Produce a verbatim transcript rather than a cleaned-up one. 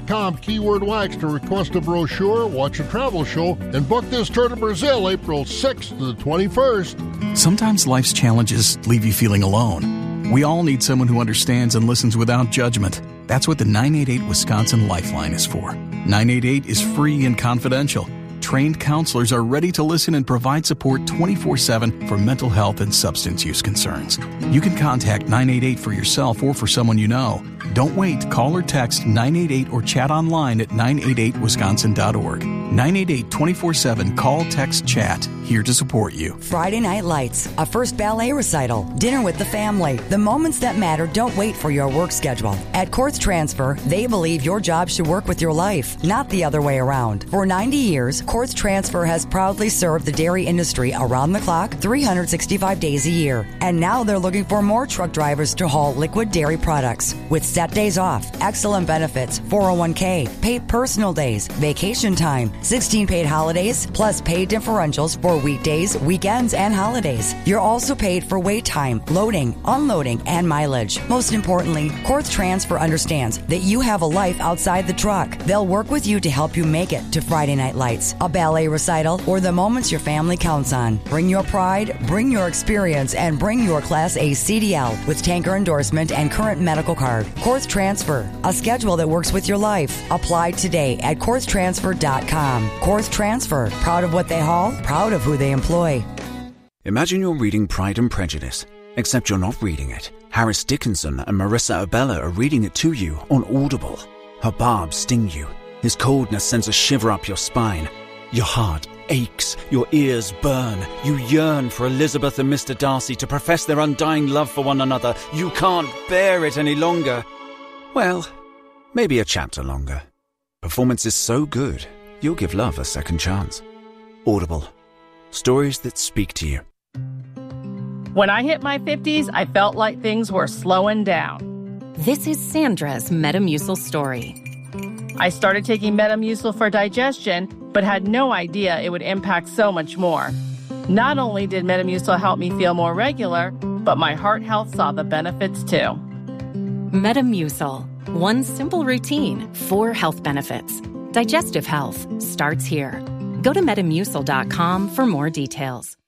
com keyword wax to request a brochure, watch a travel show, and book this tour to Brazil April sixth to the twenty-first. Sometimes life's challenges leave you feeling alone. We all need someone who understands and listens without judgment. That's what the nine eight eight Wisconsin Lifeline is for. nine eight eight is free and confidential. Trained counselors are ready to listen and provide support twenty-four seven for mental health and substance use concerns. You can contact nine eight eight for yourself or for someone you know. Don't wait. Call or text nine eight eight or chat online at nine eight eight wisconsin dot org. nine eight eight twenty-four seven Call, text, chat. Here to support you. Friday Night Lights, a first ballet recital, dinner with the family. The moments that matter don't wait for your work schedule. At Quartz Transfer, they believe your job should work with your life, not the other way around. For ninety years, Quartz Transfer has proudly served the dairy industry around the clock, three hundred sixty-five days a year. And now they're looking for more truck drivers to haul liquid dairy products. With set days off, excellent benefits, four oh one k, paid personal days, vacation time, sixteen paid holidays, plus paid differentials for weekdays, weekends, and holidays. You're also paid for wait time, loading, unloading, and mileage. Most importantly, Quartz Transfer understands that you have a life outside the truck. They'll work with you to help you make it to Friday Night Lights, a ballet recital, or the moments your family counts on. Bring your pride, bring your experience, and bring your Class A C D L with tanker endorsement and current medical card. Quartz Transfer, a schedule that works with your life. Apply today at quartz transfer dot com. Quartz Transfer, proud of what they haul, proud of who they employ. Imagine you're reading Pride and Prejudice, except you're not reading it. Harris Dickinson and Marissa Abella are reading it to you on Audible. Her barbs sting you. His coldness sends a shiver up your spine. Your heart aches, your ears burn. You yearn for Elizabeth and Mister Darcy to profess their undying love for one another. You can't bear it any longer. Well, maybe a chapter longer. Performance is so good, you'll give love a second chance. Audible. Stories that speak to you. When I hit my fifties, I felt like things were slowing down. This is Sandra's Metamucil story. I started taking Metamucil for digestion, but had no idea it would impact so much more. Not only did Metamucil help me feel more regular, but my heart health saw the benefits too. Metamucil. One simple routine, four health benefits. Digestive health starts here. Go to metamucil dot com for more details.